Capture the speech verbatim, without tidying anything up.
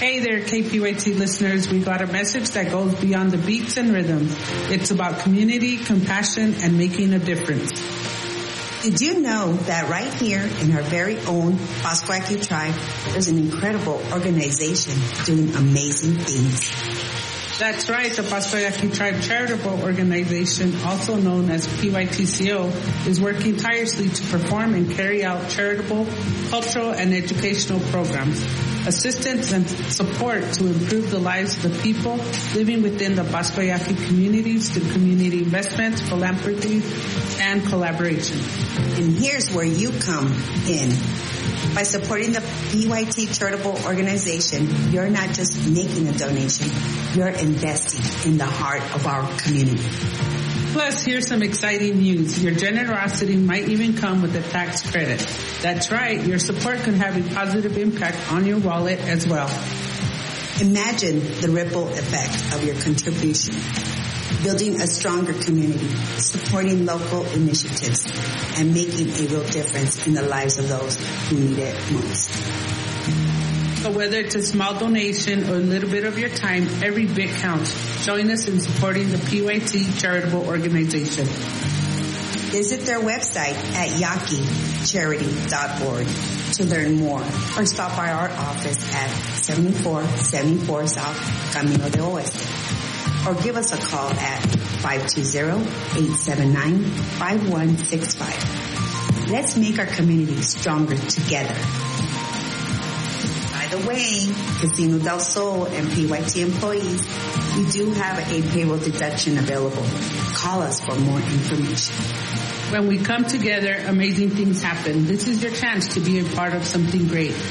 Hey there, K P Y T listeners. We got a message that goes beyond the beats and rhythms. It's about community, compassion, and making a difference. Did you know that right here in our very own Pascua Yaqui tribe, there's an incredible organization doing amazing things? That's right. The Pascua Yaqui Tribe Charitable Organization, also known as P Y T C O, is working tirelessly to perform and carry out charitable, cultural, and educational programs, assistance and support to improve the lives of the people living within the Pascua Yaqui communities through community investments, philanthropy, and collaboration. And here's where you come in. By supporting the P Y T Charitable Organization, you're not just making a donation, you're investing in the heart of our community. Plus, here's some exciting news. Your generosity might even come with a tax credit. That's right, your support can have a positive impact on your wallet as well. Imagine the ripple effect of your contribution. Building a stronger community, supporting local initiatives, and making a real difference in the lives of those who need it most. So whether it's a small donation or a little bit of your time, every bit counts. Join us in supporting the P Y T Charitable Organization. Visit their website at yaqui charity dot org to learn more, or stop by our office at seventy-four seventy-four South Camino de Oeste. Or give us a call at five two zero, eight seven nine, five one six five. Let's make our community stronger together. By the way, Casino del Sol and P Y T employees, we do have a payroll deduction available. Call us for more information. When we come together, amazing things happen. This is your chance to be a part of something great.